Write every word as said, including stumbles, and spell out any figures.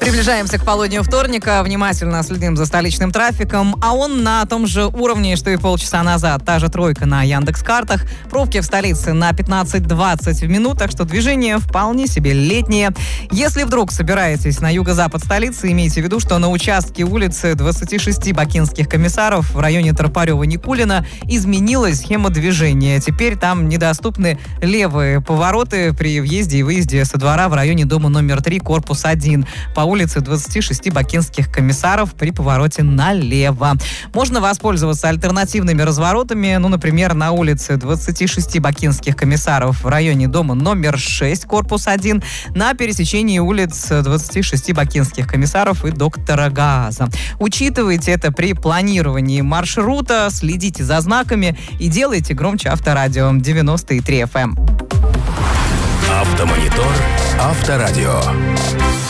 Приближаемся к полудню вторника, внимательно следим за столичным трафиком, а он на том же уровне, что и полчаса назад. Та же тройка на Яндекс.Картах. Пробки в столице на пятнадцать-двадцать в минутах, что движение вполне себе летнее. Если вдруг собираетесь на юго-запад столицы, имейте в виду, что на участке улицы двадцати шести бакинских комиссаров в районе Тропарева-Никулина изменилась схема движения. Теперь там недоступны левые повороты при въезде и выезде со двора в районе дома номер три, корпус один. По улице двадцати шести бакинских комиссаров при повороте налево. Можно воспользоваться альтернативными разворотами, ну, например, на улице двадцати шести бакинских комиссаров в районе дома номер шесть, корпус один, на пересечении улиц двадцати шести бакинских комиссаров и доктора Гааза. Учитывайте это при планировании маршрута, следите за знаками и делайте громче Авторадио девяносто и три эф эм. Автомонитор Авторадио.